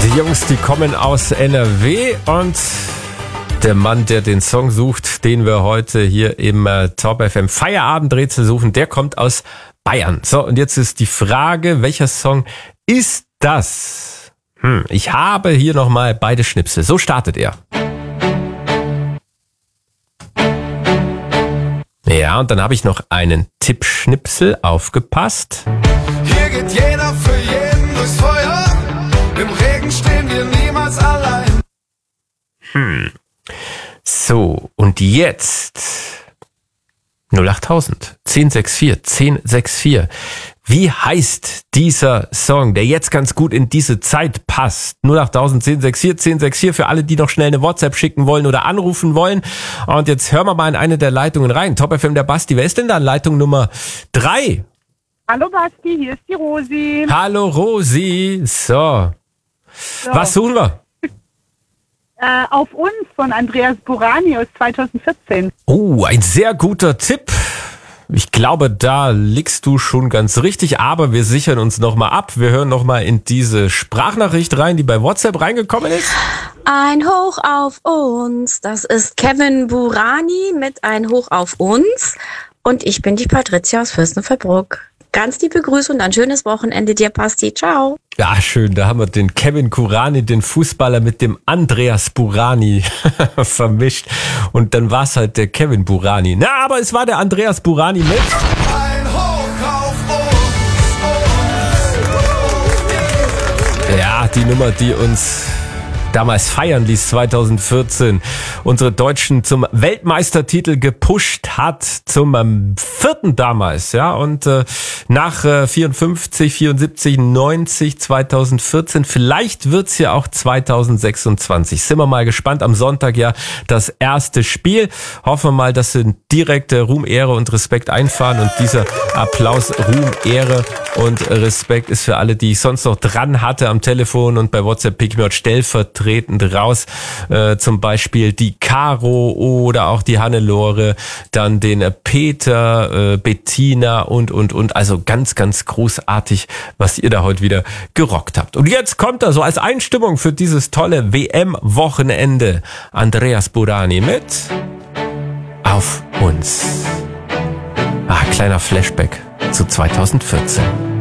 Die Jungs, die kommen aus NRW und der Mann, der den Song sucht, den wir heute hier im Top FM Feierabendrätsel suchen, der kommt aus Bayern. So, und jetzt ist die Frage, welcher Song ist das? Ich habe hier nochmal beide Schnipsel. So startet er. Ja, und dann habe ich noch einen Tippschnipsel. Aufgepasst. Hier geht jeder für jeden durchs Feuer. Im Regen stehen wir niemals allein. So, und jetzt 08000 1064 1064. Wie heißt dieser Song, der jetzt ganz gut in diese Zeit passt? 08000 1064 1064 für alle, die noch schnell eine WhatsApp schicken wollen oder anrufen wollen. Und jetzt hören wir mal in eine der Leitungen rein. Top FM, der Basti. Wer ist denn da in Leitung Nummer 3? Hallo Basti, hier ist die Rosi. Hallo Rosi. So. Was suchen wir? Auf uns von Andreas Burani aus 2014. Oh, ein sehr guter Tipp. Ich glaube, da liegst du schon ganz richtig, aber wir sichern uns nochmal ab. Wir hören nochmal in diese Sprachnachricht rein, die bei WhatsApp reingekommen ist. Ein Hoch auf uns. Das ist Kevin Burani mit Ein Hoch auf uns. Und ich bin die Patricia aus Fürstenfeldbruck. Ganz liebe Grüße und ein schönes Wochenende dir, Basti. Ciao. Ja, schön. Da haben wir den Kevin Burani, den Fußballer, mit dem Andreas Burani vermischt. Und dann war es halt der Kevin Burani. Na, aber es war der Andreas Burani mit. Ein Hoch auf uns. Ja, die Nummer, die uns damals feiern ließ, 2014, unsere Deutschen zum Weltmeistertitel gepusht hat, zum 4. damals, ja, und nach 54, 74, 90, 2014, vielleicht wird's ja auch 2026. Sind wir mal gespannt, am Sonntag ja das erste Spiel. Hoffen wir mal, dass sie direkt Ruhm, Ehre und Respekt einfahren und dieser Applaus, Ruhm, Ehre und Respekt ist für alle, die ich sonst noch dran hatte am Telefon und bei WhatsApp pick mir stellvertretend raus, zum Beispiel die Caro oder auch die Hannelore, dann den Peter, Bettina und. Also ganz, ganz großartig, was ihr da heute wieder gerockt habt. Und jetzt kommt er so als Einstimmung für dieses tolle WM-Wochenende Andreas Burani mit Auf uns. Kleiner Flashback zu 2014.